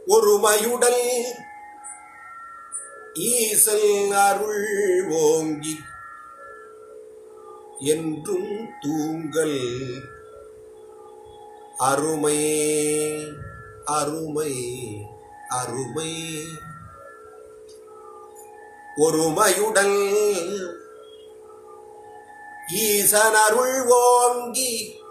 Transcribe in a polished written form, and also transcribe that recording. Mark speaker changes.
Speaker 1: ஒருமையுடல் ஈசல் அருள் ஓங்கி என்றும் தூங்கல் அருமை அருமை அருமை. ஒருமையுடல் ஈசன் அருள் ஓங்கி